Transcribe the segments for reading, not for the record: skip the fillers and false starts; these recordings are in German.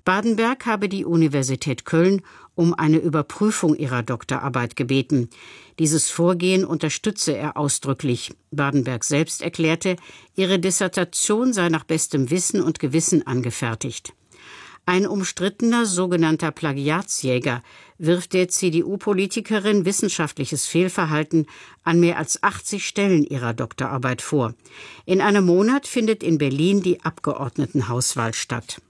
Badenberg habe die Universität Köln um eine Überprüfung ihrer Doktorarbeit gebeten. Dieses Vorgehen unterstütze er ausdrücklich. Badenberg selbst erklärte, ihre Dissertation sei nach bestem Wissen und Gewissen angefertigt. Ein umstrittener sogenannter Plagiatsjäger wirft der CDU-Politikerin wissenschaftliches Fehlverhalten an mehr als 80 Stellen ihrer Doktorarbeit vor. In einem Monat findet in Berlin die Abgeordnetenhauswahl statt.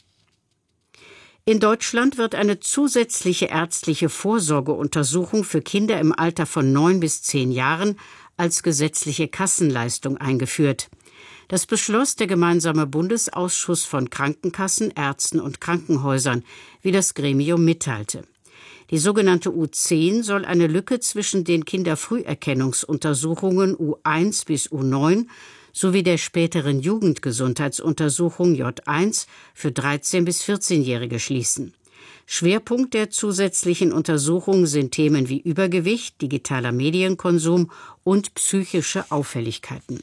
In Deutschland wird eine zusätzliche ärztliche Vorsorgeuntersuchung für Kinder im Alter von 9 bis 10 Jahren als gesetzliche Kassenleistung eingeführt. Das beschloss der gemeinsame Bundesausschuss von Krankenkassen, Ärzten und Krankenhäusern, wie das Gremium mitteilte. Die sogenannte U10 soll eine Lücke zwischen den Kinderfrüherkennungsuntersuchungen U1 bis U9 sowie der späteren Jugendgesundheitsuntersuchung J1 für 13- bis 14-Jährige schließen. Schwerpunkt der zusätzlichen Untersuchung sind Themen wie Übergewicht, digitaler Medienkonsum und psychische Auffälligkeiten.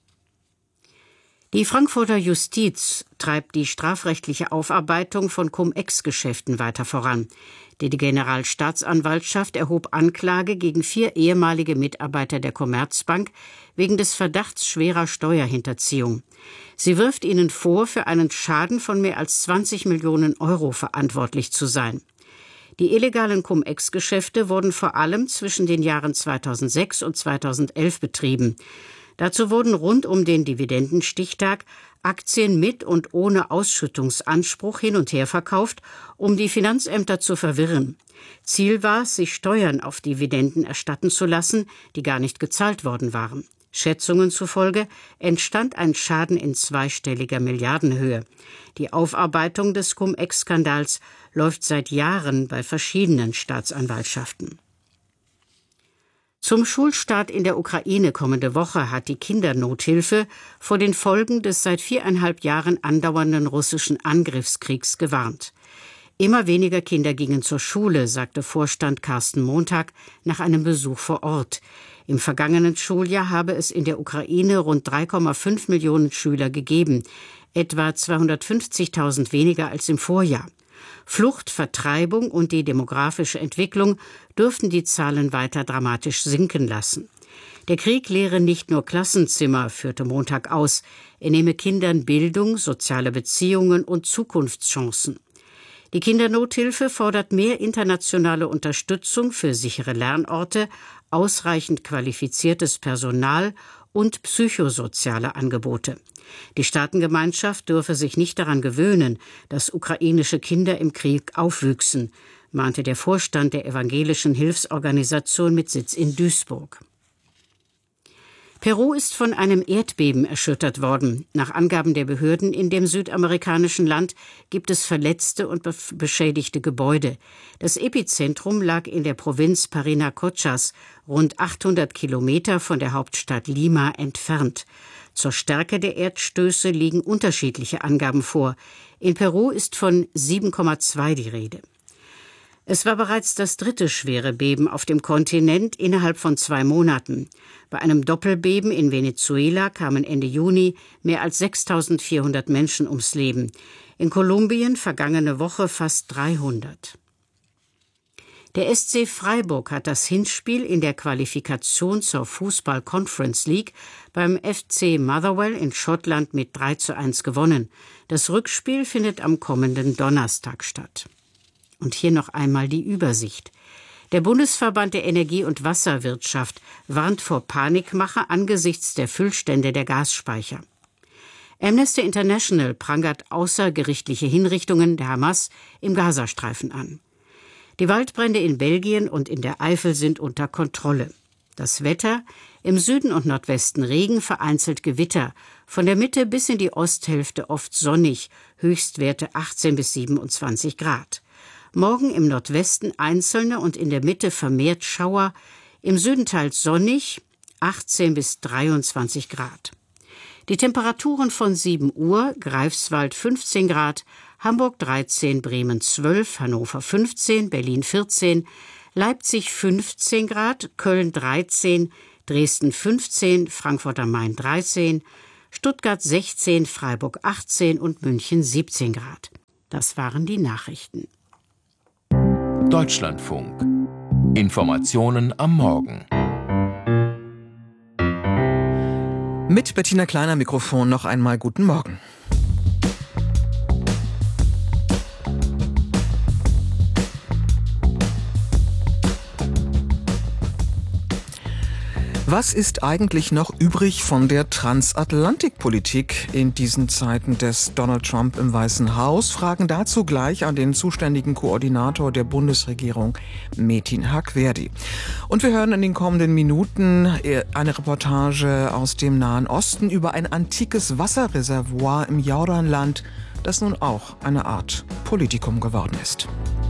Die Frankfurter Justiz treibt die strafrechtliche Aufarbeitung von Cum-Ex-Geschäften weiter voran. Die Generalstaatsanwaltschaft erhob Anklage gegen 4 ehemalige Mitarbeiter der Commerzbank wegen des Verdachts schwerer Steuerhinterziehung. Sie wirft ihnen vor, für einen Schaden von mehr als 20 Millionen Euro verantwortlich zu sein. Die illegalen Cum-Ex-Geschäfte wurden vor allem zwischen den Jahren 2006 und 2011 betrieben. Dazu wurden rund um den Dividendenstichtag Aktien mit und ohne Ausschüttungsanspruch hin und her verkauft, um die Finanzämter zu verwirren. Ziel war es, sich Steuern auf Dividenden erstatten zu lassen, die gar nicht gezahlt worden waren. Schätzungen zufolge entstand ein Schaden in zweistelliger Milliardenhöhe. Die Aufarbeitung des Cum-Ex-Skandals läuft seit Jahren bei verschiedenen Staatsanwaltschaften. Zum Schulstart in der Ukraine kommende Woche hat die Kindernothilfe vor den Folgen des seit 4,5 Jahren andauernden russischen Angriffskriegs gewarnt. Immer weniger Kinder gingen zur Schule, sagte Vorstand Carsten Montag nach einem Besuch vor Ort. Im vergangenen Schuljahr habe es in der Ukraine rund 3,5 Millionen Schüler gegeben, etwa 250.000 weniger als im Vorjahr. Flucht, Vertreibung und die demografische Entwicklung dürften die Zahlen weiter dramatisch sinken lassen. Der Krieg lehre nicht nur Klassenzimmer, führte Montag aus. Er nehme Kindern Bildung, soziale Beziehungen und Zukunftschancen. Die Kindernothilfe fordert mehr internationale Unterstützung für sichere Lernorte, ausreichend qualifiziertes Personal und psychosoziale Angebote. Die Staatengemeinschaft dürfe sich nicht daran gewöhnen, dass ukrainische Kinder im Krieg aufwüchsen, mahnte der Vorstand der evangelischen Hilfsorganisation mit Sitz in Duisburg. Peru ist von einem Erdbeben erschüttert worden. Nach Angaben der Behörden in dem südamerikanischen Land gibt es verletzte und beschädigte Gebäude. Das Epizentrum lag in der Provinz Parinacotchas, rund 800 Kilometer von der Hauptstadt Lima entfernt. Zur Stärke der Erdstöße liegen unterschiedliche Angaben vor. In Peru ist von 7,2 die Rede. Es war bereits das 3. schwere Beben auf dem Kontinent innerhalb von 2 Monaten. Bei einem Doppelbeben in Venezuela kamen Ende Juni mehr als 6.400 Menschen ums Leben. In Kolumbien vergangene Woche fast 300. Der SC Freiburg hat das Hinspiel in der Qualifikation zur Fußball-Conference League beim FC Motherwell in Schottland mit 3:1 gewonnen. Das Rückspiel findet am kommenden Donnerstag statt. Und hier noch einmal die Übersicht. Der Bundesverband der Energie- und Wasserwirtschaft warnt vor Panikmache angesichts der Füllstände der Gasspeicher. Amnesty International prangert außergerichtliche Hinrichtungen der Hamas im Gazastreifen an. Die Waldbrände in Belgien und in der Eifel sind unter Kontrolle. Das Wetter: im Süden und Nordwesten Regen, vereinzelt Gewitter. Von der Mitte bis in die Osthälfte oft sonnig, Höchstwerte 18 bis 27 Grad. Morgen im Nordwesten einzelne und in der Mitte vermehrt Schauer, im Süden teils sonnig, 18 bis 23 Grad. Die Temperaturen von 7 Uhr, Greifswald 15 Grad, Hamburg 13, Bremen 12, Hannover 15, Berlin 14, Leipzig 15 Grad, Köln 13, Dresden 15, Frankfurt am Main 13, Stuttgart 16, Freiburg 18 und München 17 Grad. Das waren die Nachrichten. Deutschlandfunk. Informationen am Morgen. Mit Bettina Kleiner Mikrofon noch einmal guten Morgen. Was ist eigentlich noch übrig von der Transatlantikpolitik in diesen Zeiten des Donald Trump im Weißen Haus? Fragen dazu gleich an den zuständigen Koordinator der Bundesregierung, Metin Haqverdi. Und wir hören in den kommenden Minuten eine Reportage aus dem Nahen Osten über ein antikes Wasserreservoir im Jordanland, das nun auch eine Art Politikum geworden ist.